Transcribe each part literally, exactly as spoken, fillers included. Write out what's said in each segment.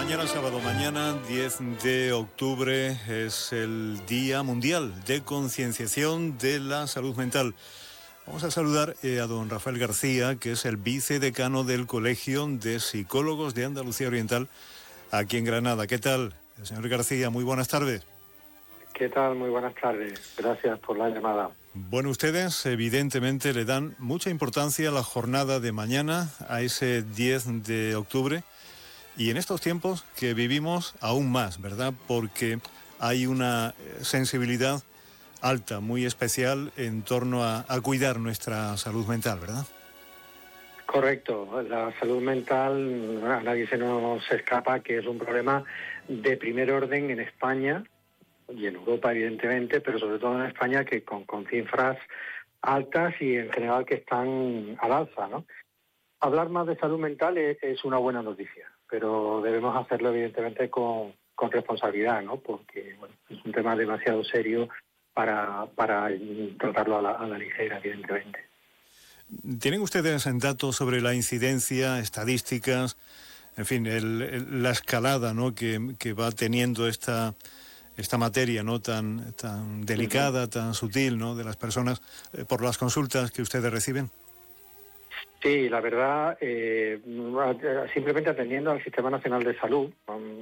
Mañana sábado, mañana diez de octubre, es el Día Mundial de Concienciación de la Salud Mental. Vamos a saludar eh, a don Rafael García, que es el vicedecano del Colegio de Psicólogos de Andalucía Oriental, aquí en Granada. ¿Qué tal, señor García? Muy buenas tardes. ¿Qué tal? Muy buenas tardes. Gracias por la llamada. Bueno, ustedes evidentemente le dan mucha importancia a la jornada de mañana, a ese diez de octubre. Y en estos tiempos que vivimos aún más, ¿verdad? Porque hay una sensibilidad alta, muy especial en torno a, a cuidar nuestra salud mental, ¿verdad? Correcto. La salud mental, a nadie se nos escapa que es un problema de primer orden en España y en Europa, evidentemente, pero sobre todo en España, que con, con cifras altas y en general que están al alza, ¿no? Hablar más de salud mental es, es una buena noticia, pero debemos hacerlo evidentemente con, con responsabilidad, ¿no? Porque bueno, es un tema demasiado serio para, para tratarlo a la, a la ligera, evidentemente. ¿Tienen ustedes datos sobre la incidencia, estadísticas, en fin, el, el, la escalada, ¿no?, que, que va teniendo esta, esta materia, ¿no?, tan, tan delicada, uh-huh. tan sutil, ¿no?, de las personas eh, por las consultas que ustedes reciben? Sí, la verdad, eh, simplemente atendiendo al Sistema Nacional de Salud,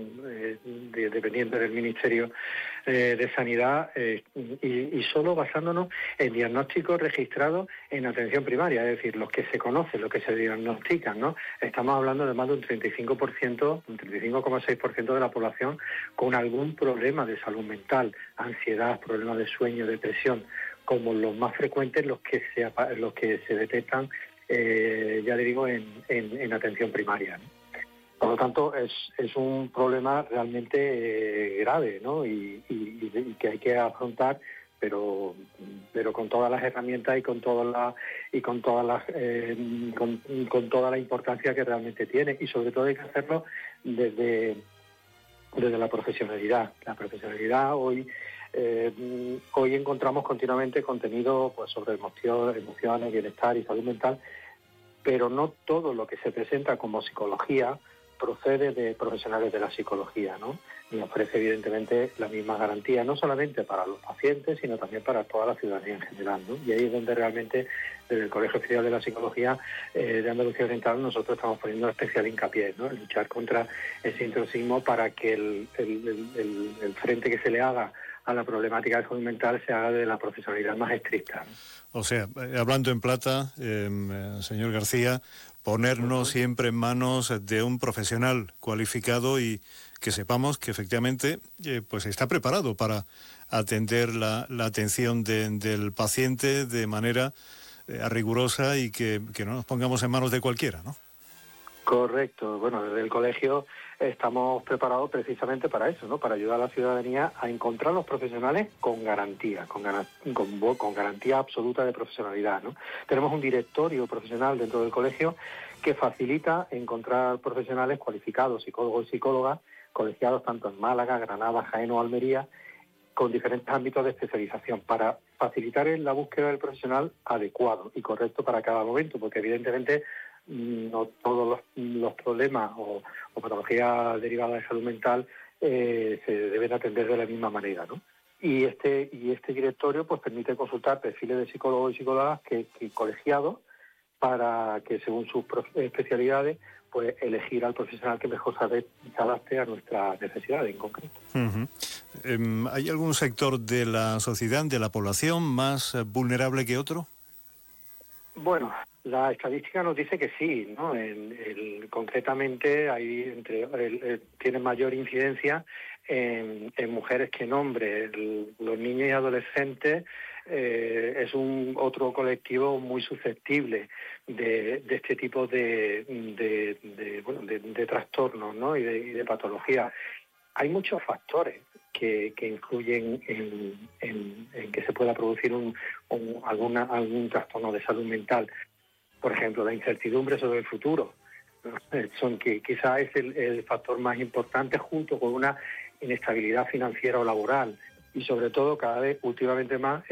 eh, de, dependiente del Ministerio eh, de Sanidad, eh, y, y solo basándonos en diagnósticos registrados en atención primaria, es decir, los que se conocen, los que se diagnostican, ¿no? Estamos hablando de más de un treinta y cinco por ciento, un treinta y cinco coma seis por ciento de la población con algún problema de salud mental, ansiedad, problemas de sueño, depresión, como los más frecuentes, los que se, los que se detectan Eh, ya le digo, en, en, en atención primaria, ¿no? Por lo tanto, es, es un problema realmente eh, grave, ¿no? Y, y, y que hay que afrontar, pero pero con todas las herramientas y con todas las y con todas las eh, con, con toda la importancia que realmente tiene, y sobre todo hay que hacerlo desde desde la profesionalidad. La profesionalidad hoy Eh, hoy encontramos continuamente contenido pues sobre emoción, emociones, bienestar y salud mental, pero no todo lo que se presenta como psicología procede de profesionales de la psicología, ¿no? Y ofrece evidentemente la misma garantía, no solamente para los pacientes, sino también para toda la ciudadanía en general, ¿no? Y ahí es donde realmente desde el Colegio Oficial de la Psicología eh, de Andalucía Oriental nosotros estamos poniendo especial hincapié, ¿no?, en luchar contra ese intrusismo para que el, el, el, el frente que se le haga a la problemática de salud mental se haga de la profesionalidad más estricta, ¿no? O sea, hablando en plata, eh, señor García, ponernos uh-huh. siempre en manos de un profesional cualificado y que sepamos que efectivamente eh, pues está preparado para atender la, la atención de, del paciente de manera eh, rigurosa y que, que no nos pongamos en manos de cualquiera, ¿no? Correcto. Bueno, desde el colegio estamos preparados precisamente para eso, ¿no? Para ayudar a la ciudadanía a encontrar los profesionales con garantía, con, con, con garantía absoluta de profesionalidad, ¿no? Tenemos un directorio profesional dentro del colegio que facilita encontrar profesionales cualificados, psicólogos y psicólogas, colegiados tanto en Málaga, Granada, Jaén o Almería, con diferentes ámbitos de especialización, para facilitar la búsqueda del profesional adecuado y correcto para cada momento, porque evidentemente no todos los, los problemas o, o patologías derivadas de salud mental eh, se deben atender de la misma manera, ¿no? Y este y este directorio pues permite consultar perfiles de psicólogos y psicólogas que, que colegiados para que según sus especialidades pues elegir al profesional que mejor sabe se adapte a nuestras necesidades en concreto. Uh-huh. Eh, ¿Hay algún sector de la sociedad, de la población, más vulnerable que otro? Bueno, la estadística nos dice que sí, ¿no? En, el, concretamente hay entre el, el, tiene mayor incidencia en, en mujeres que en hombres. El, los niños y adolescentes eh, es un otro colectivo muy susceptible de, de este tipo de, de, de, bueno, de, de trastornos, ¿no?, y de, y de patologías. Hay muchos factores que, que influyen en, en, en que se pueda producir un, un, alguna, algún trastorno de salud mental. Por ejemplo, la incertidumbre sobre el futuro. Son que quizás es el, el factor más importante, junto con una inestabilidad financiera o laboral. Y sobre todo, cada vez últimamente más,